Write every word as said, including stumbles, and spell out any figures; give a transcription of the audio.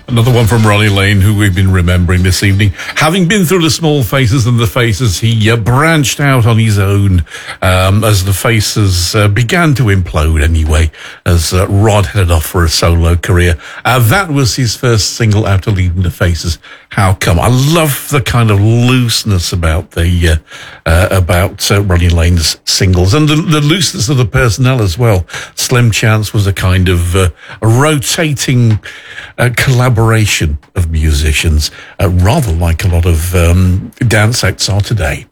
Another one from Ronnie Lane, who we've been remembering this evening. Having been through the Small Faces and the Faces, he uh, branched out on his own um, as the Faces uh, began to implode anyway, as uh, Rod headed off for a solo career. Uh, that was his first single after leaving the Faces, How Come. I love the kind of looseness about the uh, uh, about uh, Ronnie Lane's singles, and the, the looseness of the personnel as well. Slim Chance was a kind of uh, a rotating uh, collaboration of musicians, uh, rather like a lot of um, dance acts are today.